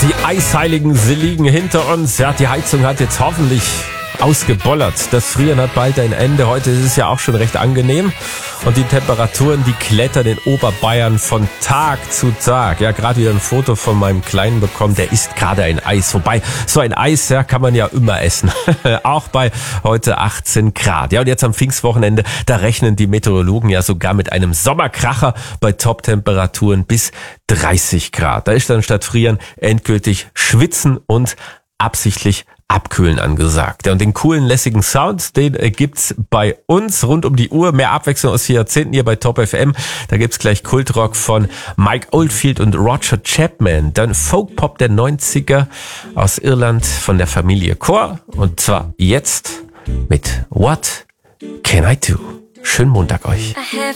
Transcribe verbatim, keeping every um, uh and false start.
Die Eisheiligen, sie liegen hinter uns. Ja, die Heizung hat jetzt hoffentlich ausgebollert. Das Frieren hat bald ein Ende. Heute ist es ja auch schon recht angenehm. Und die Temperaturen, die klettern in Oberbayern von Tag zu Tag. Ja, gerade wieder ein Foto von meinem Kleinen bekommen. Der isst gerade ein Eis. Wobei, so ein Eis, ja, kann man ja immer essen. Auch bei heute achtzehn Grad. Ja, und jetzt am Pfingstwochenende, da rechnen die Meteorologen ja sogar mit einem Sommerkracher bei Top-Temperaturen bis dreißig Grad. Da ist dann statt Frieren endgültig Schwitzen und absichtlich Abkühlen angesagt. Ja, und den coolen, lässigen Sound, den äh, gibt's bei uns rund um die Uhr. Mehr Abwechslung aus vier Jahrzehnten hier bei Top F M. Da gibt's gleich Kultrock von Mike Oldfield und Roger Chapman. Dann Folkpop der neunziger aus Irland von der Familie Core. Und zwar jetzt mit What Can I Do? Schönen Montag euch.